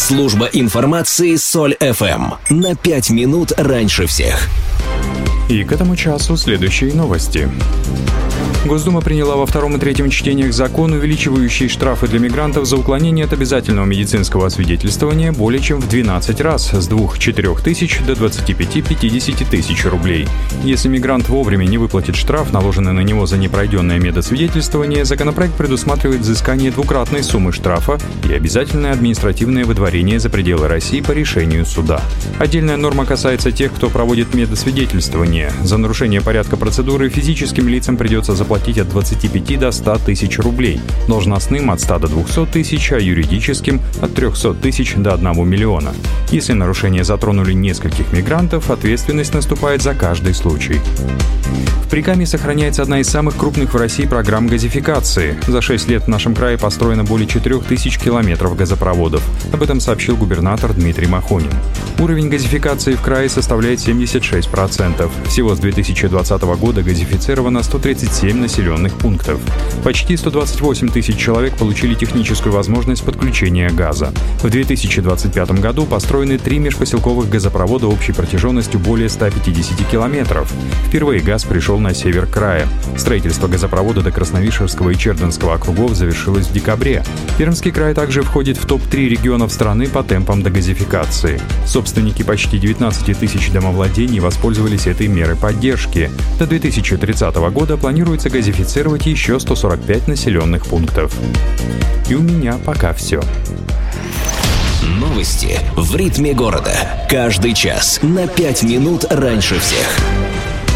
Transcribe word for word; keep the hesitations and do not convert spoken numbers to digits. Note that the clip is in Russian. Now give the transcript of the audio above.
Служба информации Соль эф эм. На пять минут раньше всех. И к этому часу следующие новости. Госдума приняла во втором и третьем чтениях закон, увеличивающий штрафы для мигрантов за уклонение от обязательного медицинского освидетельствования более чем в двенадцать раз, с двух-четырех тысяч до двадцати пяти-пятидесяти тысяч рублей. Если мигрант вовремя не выплатит штраф, наложенный на него за непройденное медосвидетельствование, законопроект предусматривает взыскание двукратной суммы штрафа и обязательное административное выдворение за пределы России по решению суда. Отдельная норма касается тех, кто проводит медосвидетельствование. За нарушение порядка процедуры физическим лицам придется заплатить от двадцати пяти до ста тысяч рублей, должностным от ста до двухсот тысяч, а юридическим от трехсот тысяч до одного миллиона. Если нарушения затронули нескольких мигрантов, ответственность наступает за каждый случай. В Прикамье сохраняется одна из самых крупных в России программ газификации. За шесть лет в нашем крае построено более четырех тысяч километров газопроводов. Об этом сообщил губернатор Дмитрий Махонин. Уровень газификации в крае составляет семьдесят шесть процентов. Всего с две тысячи двадцатого года газифицировано сто тридцать семь населенных пунктов. Почти сто двадцать восемь тысяч человек получили техническую возможность подключения газа. В две тысячи двадцать пятом году построены три межпоселковых газопровода общей протяженностью более ста пятидесяти километров. Впервые газ пришел на север края. Строительство газопровода до Красновишерского и Чердынского округов завершилось в декабре. Пермский край также входит в топ три регионов страны по темпам дегазификации. Собственники почти девятнадцати тысяч домовладений воспользовались этой мерой поддержки. До две тысячи тридцатого года планируется газифицировать еще сто сорок пять населенных пунктов. И у меня пока все. Новости в ритме города. Каждый час на пять минут раньше всех.